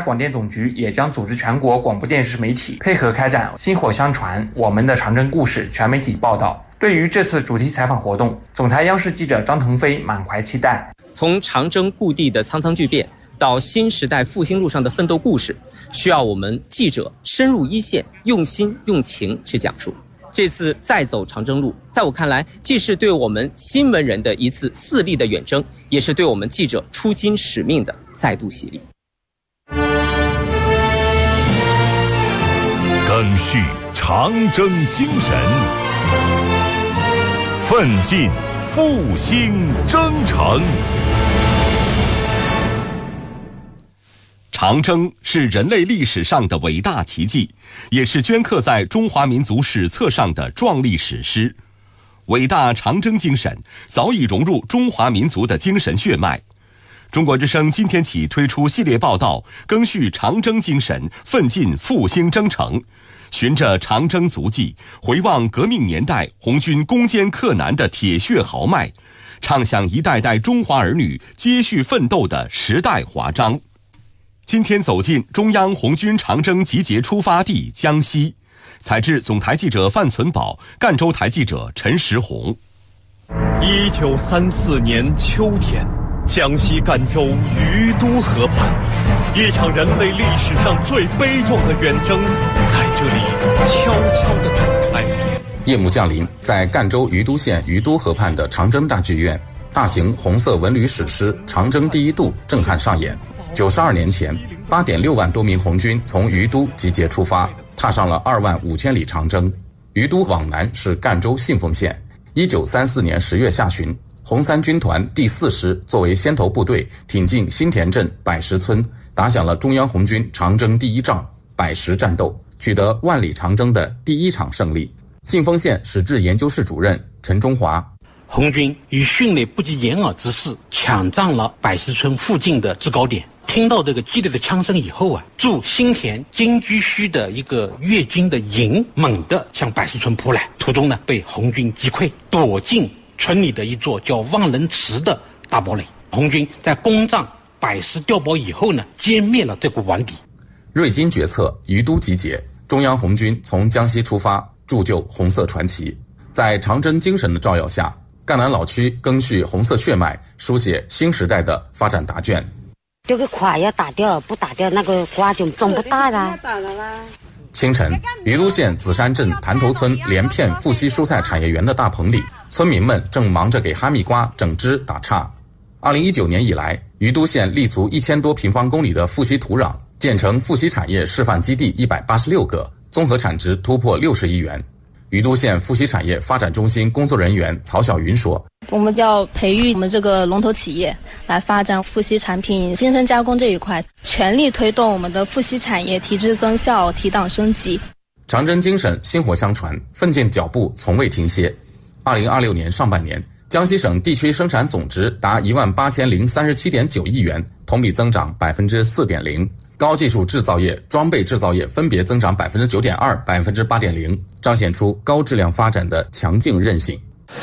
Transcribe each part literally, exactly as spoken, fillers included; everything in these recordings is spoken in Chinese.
广电总局也将组织全国广播电视媒体配合开展薪火相传我们的长征故事全媒体报道。对于这次主题采访活动，总台央视记者张腾飞满怀期待。 从长征故地的苍苍巨变到新时代复兴路上的奋斗故事，需要我们记者深入一线，用心用情去讲述。这次再走长征路，在我看来，既是对我们新闻人的一次四立的远征，也是对我们记者出京使命的再度洗礼。 赓续长征精神，奋进复兴征程。长征是人类历史上的伟大奇迹，也是镌刻在中华民族史册上的壮丽史诗。伟大长征精神早已融入中华民族的精神血脉。中国之声今天起推出系列报道，赓续长征精神，奋进复兴征程，循着长征足迹，回望革命年代红军攻坚克难的铁血豪迈，唱响一代代中华儿女接续奋斗的时代华章。今天走进中央红军长征集结出发地江西，采制总台记者范存宝，赣州台记者陈石红。 一九三四年秋天，江西赣州于都河畔，一场人类历史上最悲壮的远征在这里悄悄地展开。 夜幕降临，在赣州于都县于都河畔的长征大剧院，大型红色文旅史诗《长征第一渡》震撼上演。九十二年前，八点六万多名红军从于都集结出发，踏上了二万五千里长征。于都往南是赣州信丰县。一九三四年十月下旬，红三军团第四师作为先头部队，挺进新田镇百石村，打响了中央红军长征第一仗百石战斗，取得万里长征的第一场胜利。信丰县史志研究室主任陈中华： 红军以迅雷不及掩耳之势抢占了百石村附近的制高点。听到这个激烈的枪声以后啊，驻新田金居圩的一个粤军的营猛地向百石村扑来，途中呢被红军击溃，躲进村里的一座叫望人池的大堡垒。红军在攻占百石碉堡以后呢，歼灭了这股顽敌。 瑞金决策，于都集结，中央红军从江西出发，铸就红色传奇。在长征精神的照耀下，赣南老区赓续红色血脉，书写新时代的发展答卷。 这个垮要打掉，不打掉那个瓜就种不大了。 清晨，于都县紫山镇潭头村连片富硒蔬菜产业园的大棚里，村民们正忙着给哈密瓜整枝打杈。二零一九年以来，于都县立足一千多平方公里的富硒土壤，建成富硒产业示范基地一百八十六个，综合产值突破六十亿元。于都县富硒产业发展中心工作人员曹晓云说： 我们要培育我们这个龙头企业来发展富硒产品精深加工这一块，全力推动我们的富硒产业提质增效、提档升级。 长征精神薪火相传，奋进脚步从未停歇。二零二六年上半年，江西省地区生产总值达一万八千零三十七点九亿元，同比增长百分之四点零。高技术制造业、装备制造业分别增长百分之九点二、百分之八点零，彰显出高质量发展的强劲韧性。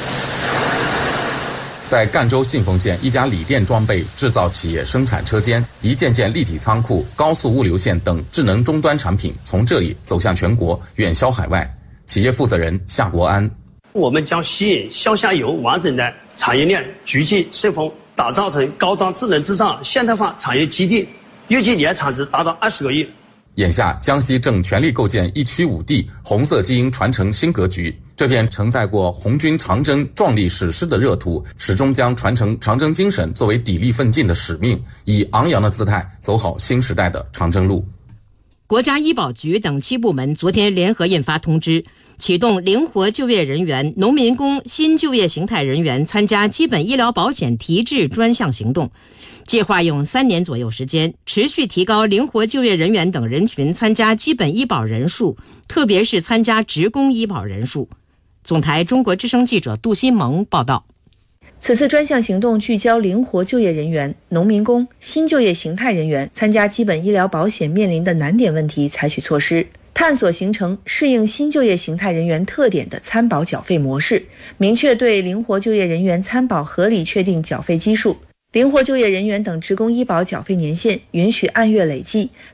在赣州信丰县一家锂电装备制造企业生产车间，一件件立体仓库、高速物流线等智能终端产品从这里走向全国，远销海外。企业负责人夏国安： 我们将吸引向下游完整的产业链聚集信丰，打造成高端智能制造现代化产业基地，预计年产值达到二十个亿。 眼下，江西正全力构建一区五地红色基因传承新格局。这片承载过红军长征壮丽史诗的热土，始终将传承长征精神作为砥砺奋进的使命，以昂扬的姿态走好新时代的长征路。 国家医保局等七部门昨天联合印发通知，启动灵活就业人员、农民工新就业形态人员参加基本医疗保险提质专项行动。计划用三年左右时间，持续提高灵活就业人员等人群参加基本医保人数，特别是参加职工医保人数。总台中国之声记者杜新萌报道。 此次专项行动聚焦灵活就业人员、农民工、新就业形态人员参加基本医疗保险面临的难点问题，采取措施，探索形成适应新就业形态人员特点的参保缴费模式，明确对灵活就业人员参保合理确定缴费基数。灵活就业人员等职工医保缴费年限允许按月累计，